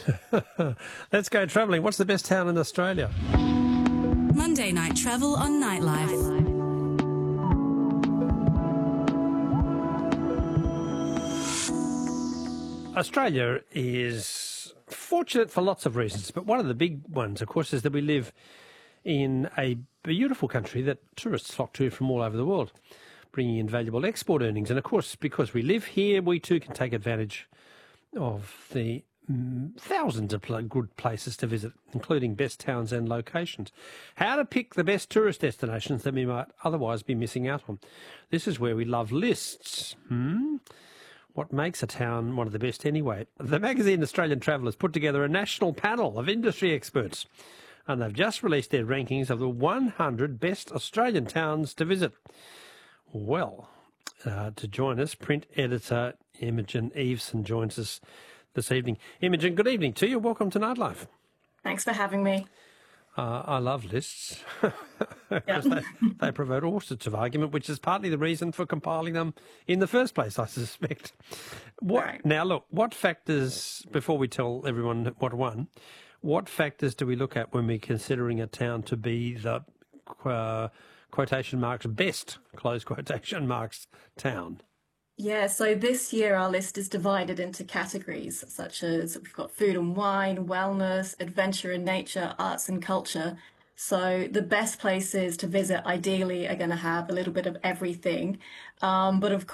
Let's go travelling. What's the best town in Australia? Monday Night Travel on Nightlife. Australia is fortunate for lots of reasons, but one of the big ones, of course, is that we live in a beautiful country that tourists flock to from all over the world, bringing in valuable export earnings. And, of course, because we live here, we too can take advantage of the thousands of good places to visit, including best towns and locations. How to pick the best tourist destinations that we might otherwise be missing out on. This is where we love lists. What makes a town one of the best anyway? The magazine Australian Travel has put together a national panel of industry experts, and they've just released their rankings of the 100 best Australian towns to visit. Well, to join us, print editor Imogen Eveson joins us this evening. Imogen, good evening to you. Welcome to Nightlife. Thanks for having me. I love lists because they provide all sorts of argument, which is partly the reason for compiling them in the first place, I suspect. Right. Now, look, what factors, before we tell everyone what won, what factors do we look at when we're considering a town to be the quotation marks best, close quotation marks, town? Yeah, so this year our list is divided into categories such as we've got food and wine, wellness, adventure and nature, arts and culture. So the best places to visit ideally are going to have a little bit of everything. But of